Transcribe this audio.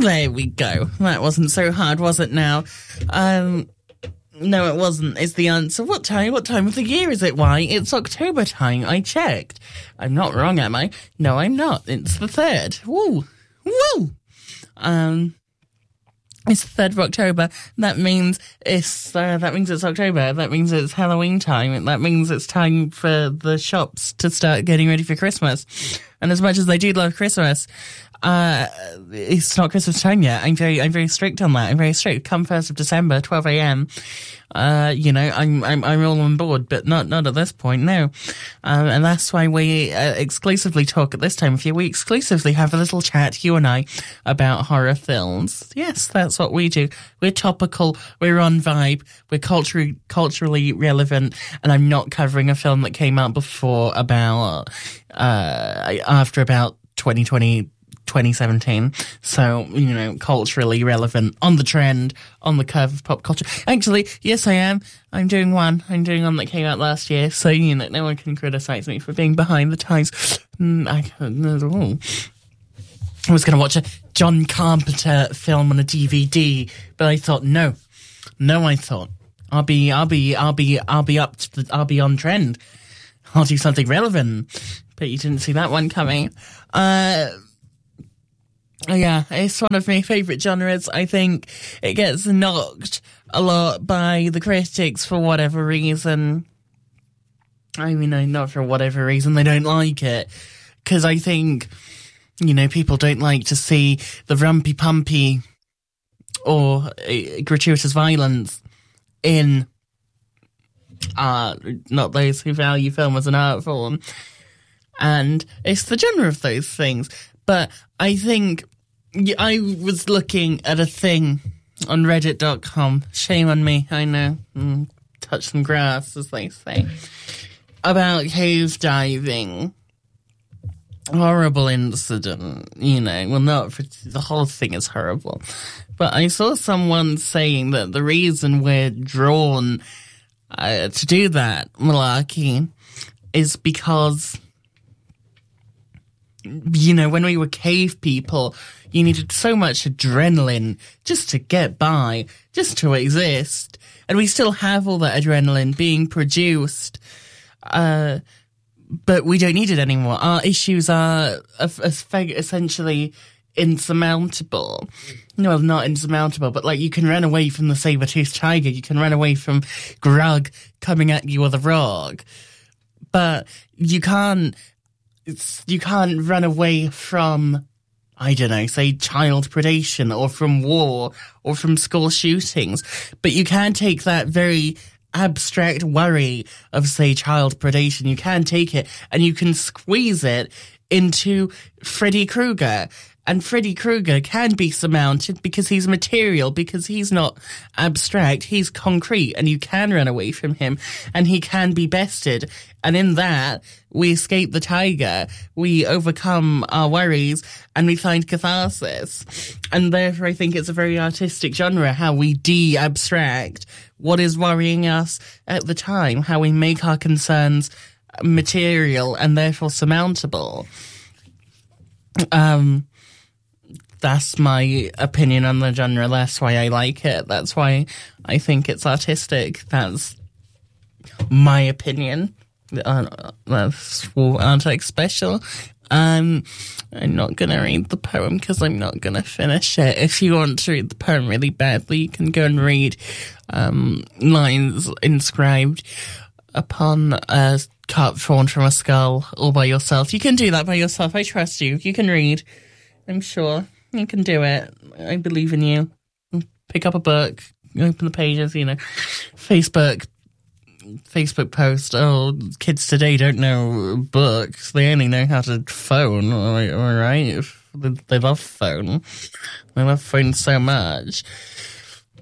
There we go. That wasn't so hard, was it now? No, it wasn't, is the answer. What time of the year is it? Why, it's October time. I checked. I'm not wrong, am I? No, I'm not. It's the 3rd. Woo! Woo! It's the 3rd of October. That means it's October. That means it's Halloween time. That means it's time for the shops to start getting ready for Christmas. And as much as I do love Christmas, it's not Christmas time yet. I'm very strict on that. I'm very strict. Come 1st of December, 12 a.m. I'm all on board, but not at this point, no. And that's why we exclusively talk at this time of year. We exclusively have a little chat, you and I, about horror films. Yes, that's what we do. We're topical, we're on vibe, we're culturally relevant, and I'm not covering a film that came out before after about 2017. So, culturally relevant, on the trend, on the curve of pop culture. Actually, yes, I am. I'm doing one that came out last year, so, no one can criticize me for being behind the times. I was going to watch a John Carpenter film on a DVD, but I thought, no, I thought, I'll be on trend. I'll do something relevant. But you didn't see that one coming. Yeah, it's one of my favourite genres. I think it gets knocked a lot by the critics for whatever reason. I mean, not for whatever reason, they don't like it. Because I think, people don't like to see the rumpy-pumpy or gratuitous violence in not those who value film as an art form. And it's the genre of those things. But I think I was looking at a thing on Reddit.com. Shame on me, I know. Touch some grass, as they say. About cave diving. Horrible incident, Well, not for the whole thing is horrible. But I saw someone saying that the reason we're drawn to do that malarkey is because, when we were cave people, you needed so much adrenaline just to get by, just to exist. And we still have all that adrenaline being produced, but we don't need it anymore. Our issues are essentially insurmountable. Well, not insurmountable, but you can run away from the saber-toothed tiger, you can run away from Grug coming at you with a rock, but you can't run away from, I don't know, say child predation or from war or from school shootings. But you can take that very abstract worry of, say, child predation, you can take it and you can squeeze it into Freddy Krueger. And Freddy Krueger can be surmounted because he's material, because he's not abstract, he's concrete, and you can run away from him, and he can be bested. And in that, we escape the tiger, we overcome our worries, and we find catharsis. And therefore, I think it's a very artistic genre, how we de-abstract what is worrying us at the time, how we make our concerns material and therefore surmountable. That's my opinion on the genre. That's why I like it. That's why I think it's artistic. That's my opinion. That's Antique Special. I'm not going to read the poem because I'm not going to finish it. If you want to read the poem really badly, you can go and read lines inscribed upon a cup formed from a skull all by yourself. You can do that by yourself. I trust you. You can read. I'm sure. You can do it. I believe in you. Pick up a book, open the pages, Facebook post. Oh, kids today don't know books. They only know how to phone, all right? They love phone. They love phone so much.